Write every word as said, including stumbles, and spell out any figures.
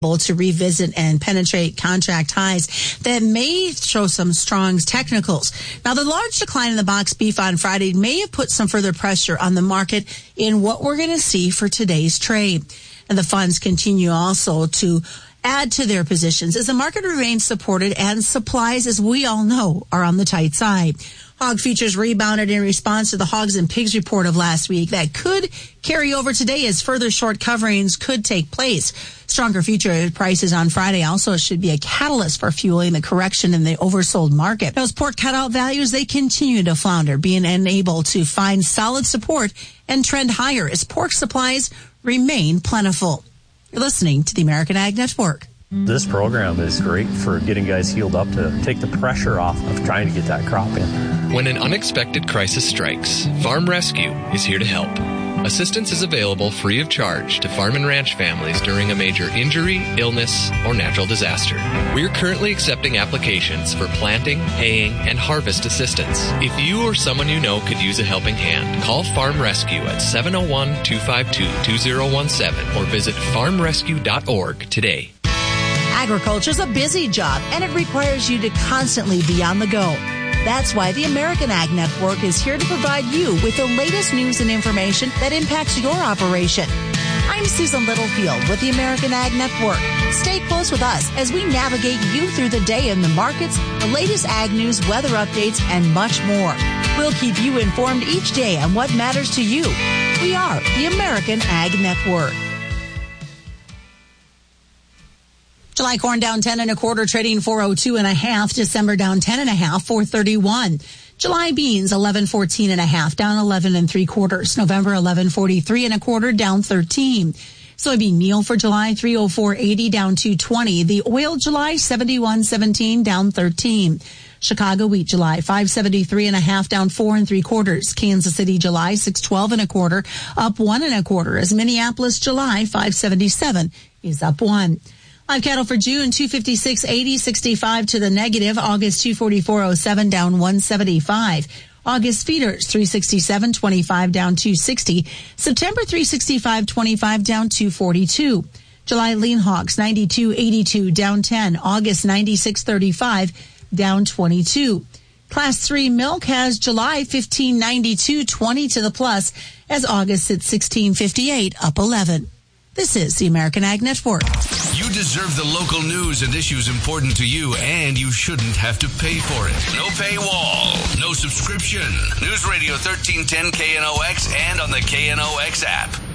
to revisit and penetrate contract highs that may show some strong technicals. Now, the large decline in the box beef on Friday may have put some further pressure on the market in what we're going to see for today's trade. And the funds continue also to add to their positions as the market remains supported and supplies, as we all know, are on the tight side. Hog futures rebounded in response to the hogs and pigs report of last week. That could carry over today as further short coverings could take place. Stronger future prices on Friday also should be a catalyst for fueling the correction in the oversold market. Those pork cutout values, they continue to flounder, being unable to find solid support and trend higher as pork supplies remain plentiful. You're listening to the American Ag Network. This program is great for getting guys healed up to take the pressure off of trying to get that crop in. When an unexpected crisis strikes, Farm Rescue is here to help. Assistance is available free of charge to farm and ranch families during a major injury, illness, or natural disaster. We're currently accepting applications for planting, haying, and harvest assistance. If you or someone you know could use a helping hand, call Farm Rescue at seven oh one, two five two, two oh one seven or visit farm rescue dot org today. Agriculture is a busy job, and it requires you to constantly be on the go. That's why the American Ag Network is here to provide you with the latest news and information that impacts your operation. I'm Susan Littlefield with the American Ag Network. Stay close with us as we navigate you through the day in the markets, the latest ag news, weather updates, and much more. We'll keep you informed each day on what matters to you. We are the American Ag Network. July corn down ten and a quarter, trading four oh two and a half. December down ten and a half, four thirty-one. July beans eleven fourteen and a half, down eleven and three quarters. November eleven forty-three and a quarter, down thirteen. Soybean meal for July three oh four eighty, down two twenty. The oil July seventy-one seventeen, down thirteen. Chicago wheat July five seventy-three and a half, down four and three quarters. Kansas City July six twelve and a quarter, up one and a quarter. As Minneapolis July five seventy-seven is up one. Live cattle for June, two fifty-six eighty, sixty-five to the negative. August, two forty-four oh seven, down one seventy-five. August feeders, three sixty-seven twenty-five, down two sixty. September, three sixty-five twenty-five, down two forty-two. July lean hogs, ninety-two eighty-two, down ten. August, ninety-six thirty-five, down twenty-two. Class three milk has July fifteen ninety-two, twenty to the plus, as August sits sixteen fifty-eight, up eleven. This is the American Ag Network. You deserve the local news and issues important to you, and you shouldn't have to pay for it. No paywall, no subscription. News Radio thirteen ten K N O X and on the K N O X app.